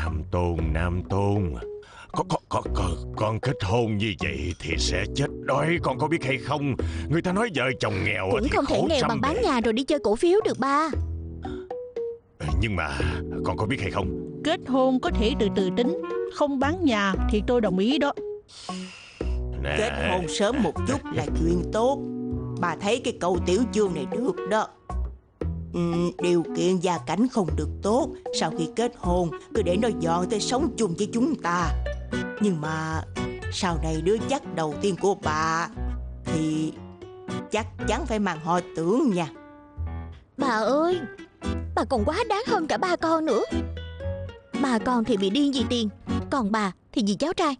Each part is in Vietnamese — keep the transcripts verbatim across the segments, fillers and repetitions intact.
Nam Tôn, Nam Tôn, Con, con, con, con, con kết hôn như vậy thì sẽ chết đói, con có biết hay không? Người ta nói vợ chồng nghèo Cũng thì không thể khổ nghèo trăm bằng bán bề. nhà rồi đi chơi cổ phiếu được ba. Nhưng mà con có biết hay không? Kết hôn có thể từ từ tính, không bán nhà thì tôi đồng ý đó. Nè. Kết hôn sớm một chút là chuyện tốt. Bà thấy cái câu tiểu chương này được đó. Ừ, điều kiện gia cảnh không được tốt, sau khi kết hôn cứ để nó dọn tới sống chung với chúng ta. Nhưng mà sau này đứa chắc đầu tiên của bà thì chắc chắn phải mang họ Tưởng nha. Bà ơi, bà còn quá đáng hơn cả ba con nữa. Ba con thì bị điên vì tiền, còn bà thì vì cháu trai.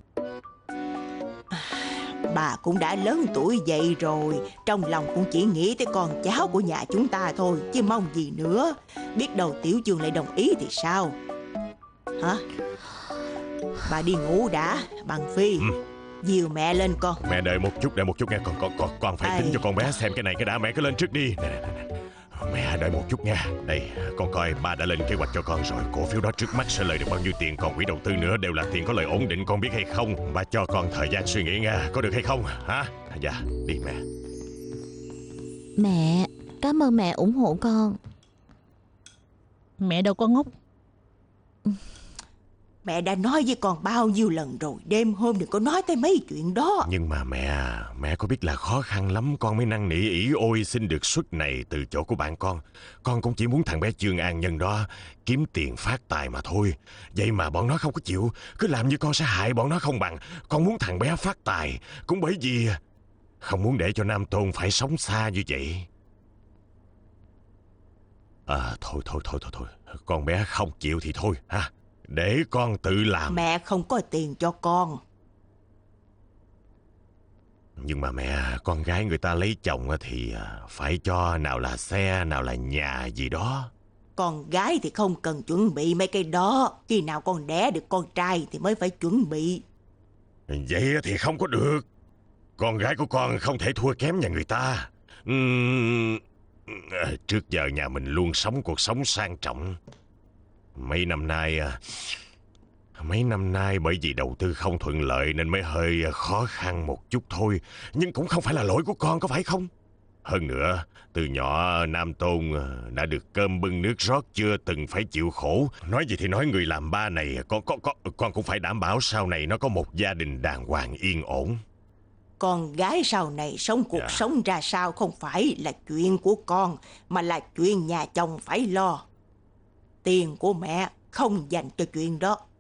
Bà cũng đã lớn tuổi vậy rồi, trong lòng cũng chỉ nghĩ tới con cháu của nhà chúng ta thôi, chứ mong gì nữa. Biết đâu Tiểu Chương lại đồng ý thì sao? Hả? Bà đi ngủ đã, Bằng Phi. Ừ. Dìu mẹ lên con. Mẹ đợi một chút, đợi một chút nha. Con con con, con phải Ây. tính cho con bé xem cái này cái đã. Mẹ cứ lên trước đi. Nè, nè, nè. Mẹ đợi một chút nha. Đây, con coi ba đã lên kế hoạch cho con rồi. Cổ phiếu đó trước mắt sẽ lời được bao nhiêu tiền, còn quỹ đầu tư nữa đều là tiền có lời ổn định, con biết hay không? Ba cho con thời gian suy nghĩ nha, có được hay không? Hả? Dạ, đi mẹ. Mẹ, cảm ơn mẹ ủng hộ con. Mẹ đâu có ngốc. Mẹ đã nói với con bao nhiêu lần rồi, đêm hôm đừng có nói tới mấy chuyện đó. Nhưng mà mẹ, mẹ có biết là khó khăn lắm con mới năn nỉ ỉ ôi xin được suất này từ chỗ của bạn con. Con cũng chỉ muốn thằng bé Chương An Nhân đó kiếm tiền phát tài mà thôi. Vậy mà bọn nó không có chịu, cứ làm như con sẽ hại bọn nó không bằng. Con muốn thằng bé phát tài cũng bởi vì không muốn để cho Nam Tôn phải sống xa như vậy. À thôi thôi thôi thôi thôi, con bé không chịu thì thôi ha. Để con tự làm. Mẹ không có tiền cho con. Nhưng mà mẹ, con gái người ta lấy chồng thì phải cho nào là xe, nào là nhà gì đó. Con gái thì không cần chuẩn bị mấy cái đó. Khi nào con đẻ được con trai thì mới phải chuẩn bị. Vậy thì không có được. Con gái của con không thể thua kém nhà người ta. Uhm, trước giờ nhà mình luôn sống cuộc sống sang trọng. Mấy năm nay Mấy năm nay bởi vì đầu tư không thuận lợi nên mới hơi khó khăn một chút thôi. Nhưng cũng không phải là lỗi của con, có phải không? Hơn nữa, từ nhỏ Nam Tôn đã được cơm bưng nước rót, chưa từng phải chịu khổ. Nói gì thì nói, người làm ba này con, con, con, con cũng phải đảm bảo sau này nó có một gia đình đàng hoàng yên ổn. Con gái sau này sống cuộc Dạ. sống ra sao không phải là chuyện của con, mà là chuyện nhà chồng phải lo. Tiền của mẹ không dành cho chuyện đó.